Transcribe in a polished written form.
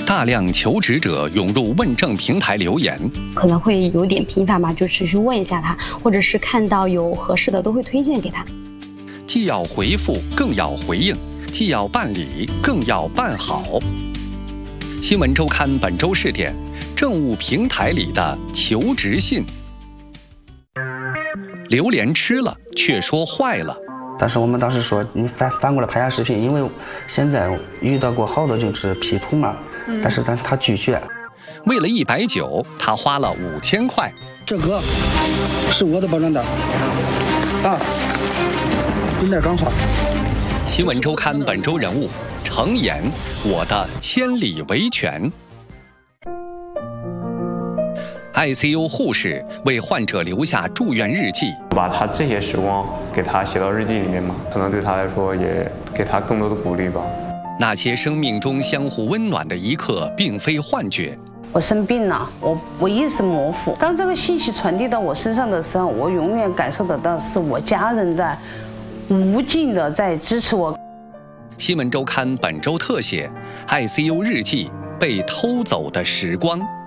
大量求职者涌入问政平台留言， 可能会有点频繁吧，就只是问一下他，或者是看到有合适的都会推荐给他。 既要回复，更要回应；既要办理，更要办好。新闻周刊本周试点：政务平台里的求职信。榴莲吃了，却说坏了。 但是我们当时说，你反过来拍下视频，因为现在遇到过好多就是P图嘛，但是他拒绝。 为了190，他花了5000块。 这个是我的保障单啊，有点刚好。 新闻周刊本周人物：程岩，我的千里维权。ICU 护士为患者留下住院日记， 把他这些时光给他写到日记里面嘛，可能对他来说也给他更多的鼓励吧。 那些生命中相互温暖的一刻，并非幻觉。 我生病了，我意识模糊。当这个信息传递到我身上的时候，我永远感受得到是我家人在无尽的在支持我。 新闻周刊本周特写：ICU 日记，被偷走的时光。